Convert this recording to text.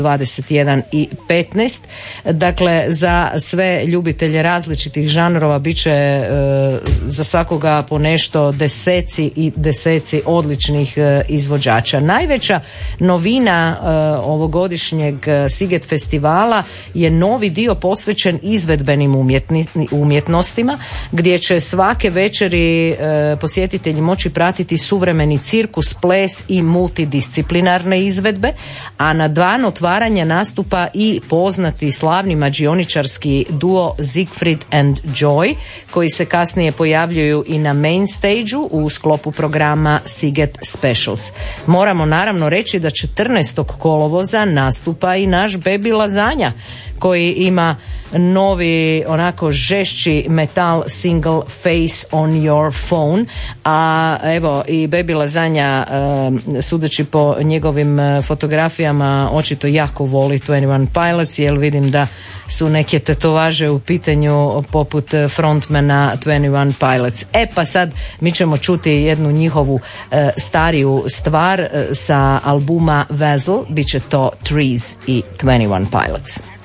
21 i 15. Dakle, za sve ljubitelje različitih žanrova bit će za svakoga po nešto deseci i deseci odličnih izvođača. Najveća novina ovogodišnjeg Sziget festivala je novi dio posvećen izvedbenim umjetnostima, gdje će svake večeri posjetitelji moći pratiti suvremeni cirkus, ples i multidisciplinarne izvedbe, a na dan otvaranja nastupa i poznati slavni mađioničarski duo Siegfried and Joy, koji se kasnije pojavljuju i na main stage-u u sklopu programa Sziget Specials. Moramo naravno reći da 14. kolovoza nastupa i naš Baby Lasagna, koji ima novi onako žešći metal single Face on Your Phone, a evo i Baby Lasagna, sudeći po njegovim fotografijama, očito jako voli 21 Pilots, jer vidim da su neke tetovaže u pitanju poput frontmana 21 Pilots. Pa sad mi ćemo čuti jednu njihovu stariju stvar sa albuma Vassal, bit će to Trees i 21 Pilots.